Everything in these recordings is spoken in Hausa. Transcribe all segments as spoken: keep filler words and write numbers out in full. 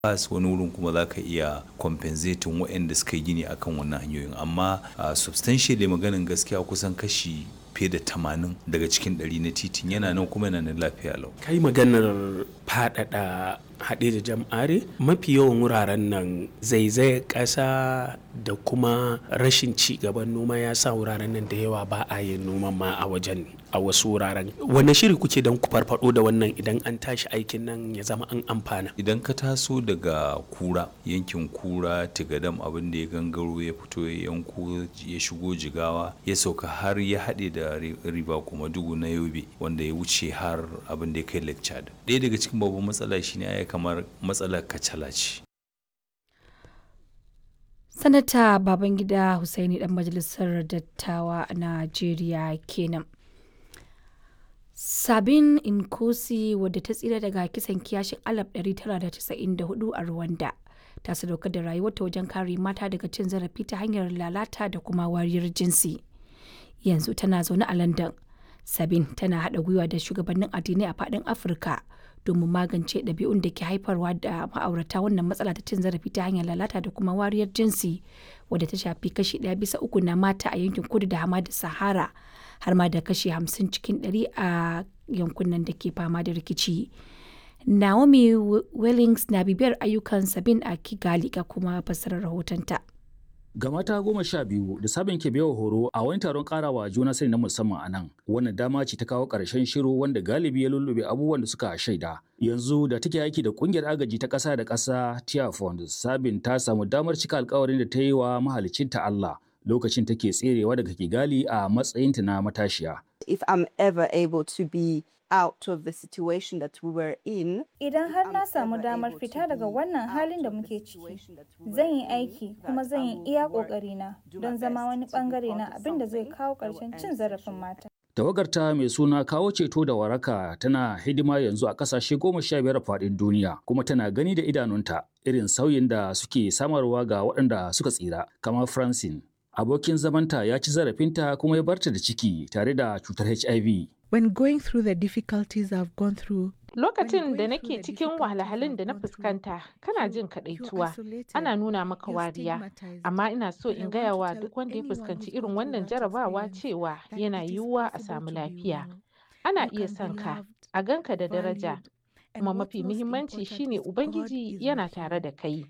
bas wani wurin kuma za ka iya compensating waɗanda suka yi gini akan wannan hanyoyin amma uh, substantially maganin gaskiya kusan kashi fiye da tamanin daga cikin ɗari na titin yana nan kuma yana nan lafiya lau. Kai maganar faɗaɗa haɗe da jam'are mafi yawan wuraren nan zaizayar ƙasa da kuma rashin ci gaban noma ya sa wuraren nan da yawa ba a yin noman ma a wajen a wasu wuraren. Wane shiri kuke don ku farfado da wannan idan an tashi aikin nan ya zama an amfana? Idan ka taso daga Kura, yankin Kura, Tigadam abin da ya gangaro ya fito ya yanko ya shigo Jigawa ya sauka har ya haɗe da riba kuma Dugu na Yobe wanda ya wuce har abin da ya kai Lake Chad. Ɗaya daga cikin babban matsala shine ai kamar matsalar kacala ce. Sanata Babangida Hussaini dan majalisar dattawa a Najeriya kenan. Sabin Inkosi wadda ta tsira daga kisan kiyashin alaf ɗari tara da casa'in da hudu a Rwanda ta sadaukar da rayuwarta wajen kare mata daga cin zarafi ta hanyar lalata da kuma wariyar jinsi. Yanzu tana zaune a London. Sabin tana haɗa gwiwa da shugabannin addinai a faɗin Afirka domin magance ɗabi'un da ke haifarwa da ma'aurata wannan matsala ta cin zarafi ta hanyar lalata da kuma wariyar jinsi wadda ta shafi kashi ɗaya bisa uku na mata a yankin kudu da hamadar Sahara har ma da kashi hamsin cikin ɗari a yankunan da ke fama da rikici. Naomi Wellings na bibiyar ayyukan Sabin a Kigali ga kuma fassarar rahotonta. Ga mata goma sha biyu da Sabin ke baiwa horo a wani taron karawa juna sani na musamman a nan. Wannan dama ce ta kawo ƙarshen shiru wanda galibi ya lullube abubuwan da suka shaida. Yanzu da take aiki da ƙungiyar agaji ta ƙasa da ƙasa Tear Fund, Sabin ta samu damar cika alƙawarin da ta yi wa mahaliccinta Allah lokacin take tserewa daga Kigali a matsayinta na matashiya. If I'm ever able to be out of the situation that we were in. Idan har na samu damar fita daga wannan halin da muke ciki, zan yi aiki kuma zan yi iya ƙoƙarina don zama wani ɓangare na abin da zai kawo ƙarshen cin zarafin mata. Tawagarta mai suna kawo ceto da waraka tana hidima yanzu a ƙasashe goma sha biyar a faɗin duniya kuma tana gani da idanunta irin sauyin da suke samarwa ga waɗanda suka tsira kamar Francine. Abokin zamanta ya ci zarafinta kuma ya barta da ciki tare da cutar H I V. When going through the difficulties I've gone through, lokacin da nake cikin wahalhalun da na fuskanta kana jin kaɗaituwa ana nuna maka wariya amma ina so in gaya wa duk wanda ya fuskanci irin wannan jarabawa cewa yana yiwuwa a samu lafiya, ana iya son ka a ganka da daraja kuma mafi muhimmanci shine Ubangiji yana tare da kai.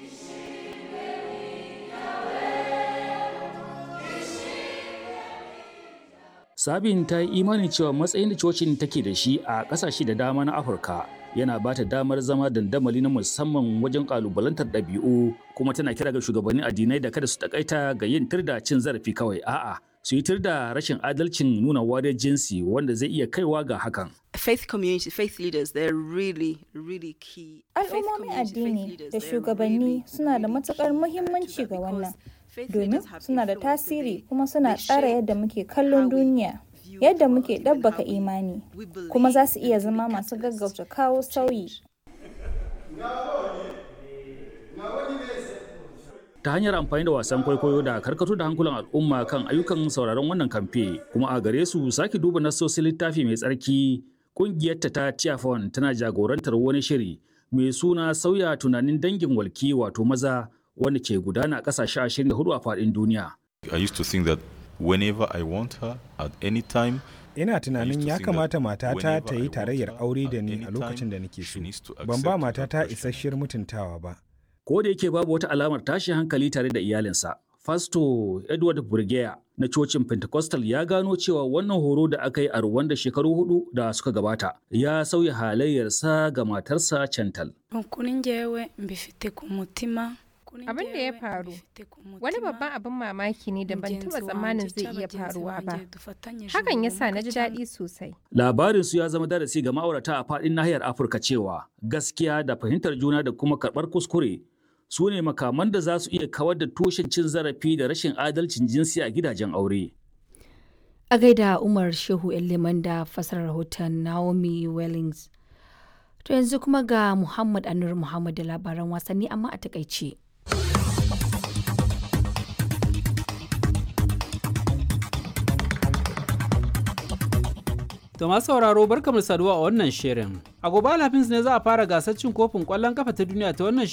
Sabin ta yi imanin cewa matsayin da cocin take da shi a ƙasashe da dama na Afirka yana ba ta damar zama dandamali na musamman wajen ƙalubalantar ɗabi'u kuma tana kira ga shugabannin addinai da kada su takaita ga yin tir da cin zarafi kawai a'a su yi tir da rashin adalcin nuna wariyar jinsi wanda zai iya kaiwa ga hakan. Faith community, faith leaders, they're really, really key. Al'ummomin addini da shugabanni suna da matuƙar muhimmanci ga wannan. Domin suna da tasiri kuma suna tsara yadda muke kallon duniya, yadda muke ɗabbaka imani, kuma za su iya zama masu gaggauta kawo sauyi. Ta hanyar amfani da wasan kwaikwayo da karkato da hankulan al'umma kan ayyukan sauraron wannan kamfe, kuma a gare su sake duba nassosin littafi mai tsarki, ƙungiyarta ta Tear Fund tana jagorantar wani shiri mai suna sauya tunanin dangin walki wato maza wanda ke gudana a ƙasashe ashirin da hudu a faɗin duniya. I used to think that whenever I want her at any time. Ina tunanin ya kamata matata ta yi tarayyar aure da ni a lokacin da nake so. Ban ba matata isasshiyar mutuntawa ba. Ko da yake babu wata alamar tashin hankali tare da iyalinsa, Fasto Edward Burgeya na cocin Pentecostal ya gano cewa wannan horo da aka yi a Rwanda shekaru hudu da suka gabata ya sauya halayyarsa ga matarsa Chantal. Abin da ya faru wani babban abin mamaki ne da ban taɓa tsammanin zai iya faruwa ba. Hakan ya sa na ji daɗi sosai. Labarin su ya zama darasi ga ma'aurata a faɗin nahiyar Afirka cewa gaskiya da fahimtar juna da kuma karɓar kuskure su ne makaman da za su iya kawar da tushen cin zarafi da rashin adalcin jinsi a gidajen aure. A gaida Umar Shehu Liman da fasarar rahoton Naomi Wellings. To yanzu kuma ga Muhammad Anur Muhammad da labaran wasanni amma a takaice. To masu sauraro barkamu saduwa a wannan shirin. A gobe Alhamis ne za a fara gasar cin kofin ƙwallon kafa ta duniya ta wannan